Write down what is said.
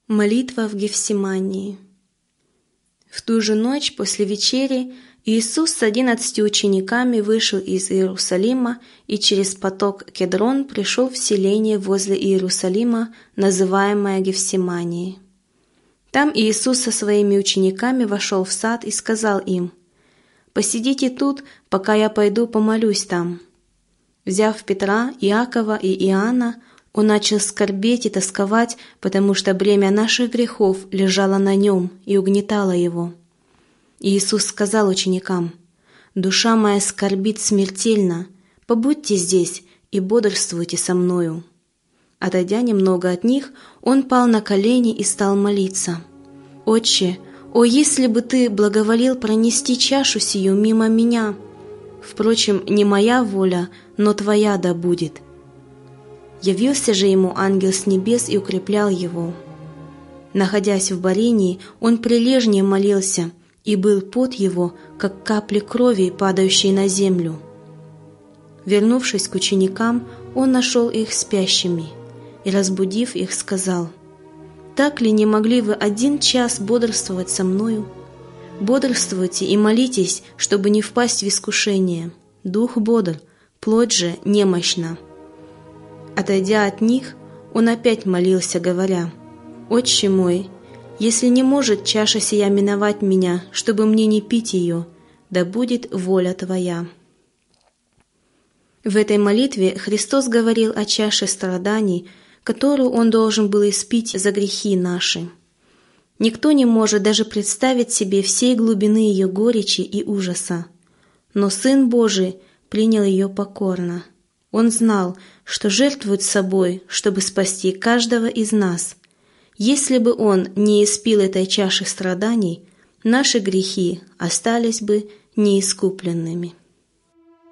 Молитва в Гефсимании. В ту же ночь после вечери Иисус с 11 учениками вышел из Иерусалима и через поток Кедрон пришел в селение возле Иерусалима, называемое Гефсиманией. Там Иисус со своими учениками вошел в сад и сказал им: «Посидите тут, пока я пойду помолюсь там». Взяв Петра, Иакова и Иоанна, Он начал скорбеть и тосковать, потому что бремя наших грехов лежало на нем и угнетало его. И Иисус сказал ученикам: «Душа моя скорбит смертельно, побудьте здесь и бодрствуйте со мною». Отойдя немного от них, Он пал на колени и стал молиться: «Отче, о, если бы Ты благоволил пронести чашу сию мимо меня! Впрочем, не моя воля, но Твоя да будет». Явился же ему ангел с небес и укреплял его. Находясь в борении, он прилежнее молился, и был пот его, как капли крови, падающие на землю. Вернувшись к ученикам, он нашел их спящими, и, разбудив их, сказал: «Так ли не могли вы 1 час бодрствовать со мною? Бодрствуйте и молитесь, чтобы не впасть в искушение. Дух бодр, плоть же немощна». Отойдя от них, он опять молился, говоря: «Отче мой, если не может чаша сия миновать меня, чтобы мне не пить ее, да будет воля Твоя». В этой молитве Христос говорил о чаше страданий, которую Он должен был испить за грехи наши. Никто не может даже представить себе всей глубины ее горечи и ужаса. Но Сын Божий принял ее покорно. Он знал, что жертвует собой, чтобы спасти каждого из нас. Если бы Он не испил этой чаши страданий, наши грехи остались бы неискупленными.